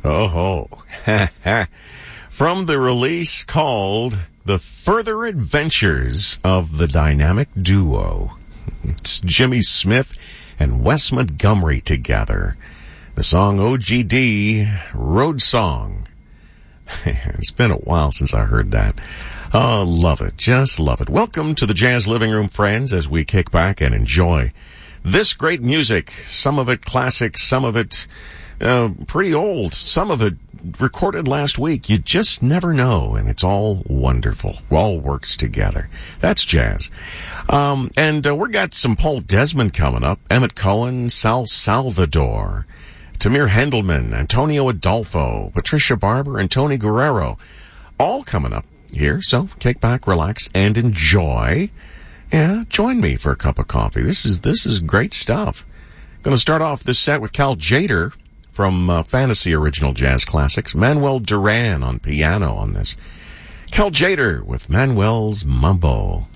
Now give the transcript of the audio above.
Oh, ho. From the release called The Further Adventures of the Dynamic Duo. It's Jimmy Smith and Wes Montgomery together. The song OGD, Road Song. It's been a while since I heard that. Oh, love it. Just love it. Welcome to the Jazz Living Room, friends, as we kick back and enjoy this great music. Some of it classic, some of it pretty old, some of it recorded last week. You just never know, and it's all wonderful. All works together. That's jazz. And we got some Paul Desmond coming up. Emmett Cohen, Sal Salvador, Tamir Hendelman, Antonio Adolfo, Patricia Barber, and Tony Guerrero. All coming up here. So kick back, relax, and enjoy. Yeah, join me for a cup of coffee. This is great stuff. Going to start off this set with Cal Tjader from Fantasy Original Jazz Classics. Manuel Duran on piano on this. Cal Tjader with Manuel's Mambo.